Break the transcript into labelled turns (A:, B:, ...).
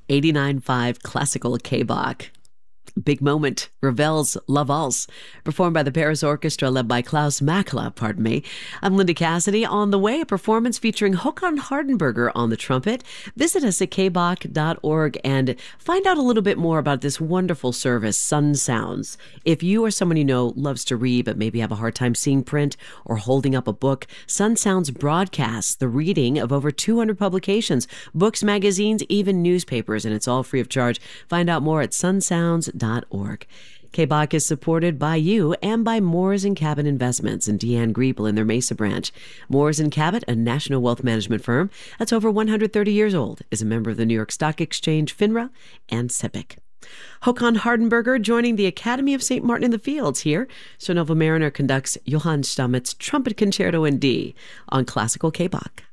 A: 89.5 Classical K-Bach. Big Moment, Ravel's La Valse, performed by the Paris Orchestra led by Klaus Makla, pardon me. I'm Linda Cassidy. On the way, a performance featuring Håkan Hardenberger on the trumpet. Visit us at kbach.org and find out a little bit more about this wonderful service, Sun Sounds. If you or someone you know loves to read but maybe have a hard time seeing print or holding up a book, Sun Sounds broadcasts the reading of over 200 publications, books, magazines, even newspapers, and it's all free of charge. Find out more at sunsounds.org. K-Bach is supported by you and by Moores & Cabot Investments and Deanne Griebel in their Mesa branch. Moores & Cabot, a national wealth management firm that's over 130 years old, is a member of the New York Stock Exchange, FINRA, and SIPC. Håkan Hardenberger joining the Academy of St. Martin in the Fields here. Sir Neville Mariner conducts Johann Stammett's Trumpet Concerto in D on Classical K-Bach.